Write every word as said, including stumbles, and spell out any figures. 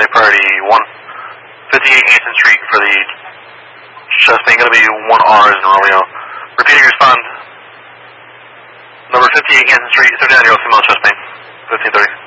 Flight priority one. fifty-eight Hanson Street for the chest pain, going to be one R as in Romeo. Repeating respond. Number fifty-eight Hanson Street, thirty-nine year old female chest pain. fifteen thirty.